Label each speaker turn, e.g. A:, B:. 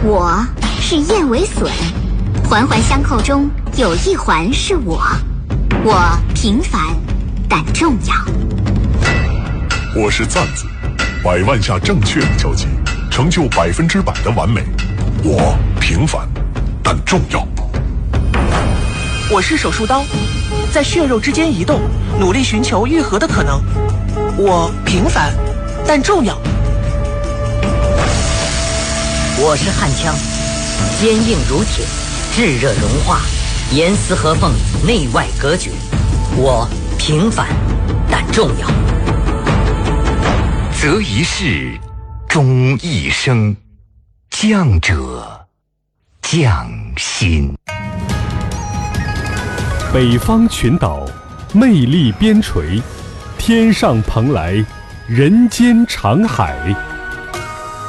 A: 我是燕尾笋，环环相扣中有一环是我。我平凡但重要。
B: 我是赞字，100万下正确的交集，成就100%的完美。我平凡但重要。
C: 我是手术刀，在血肉之间移动，努力寻求愈合的可能。我平凡但重要。
D: 我是焊枪，坚硬如铁，炙热融化，严丝合缝，内外隔绝。我平凡但重要。
E: 择一事，终一生，将者匠心。
F: 北方群岛，魅力边陲，天上蓬莱，人间长海。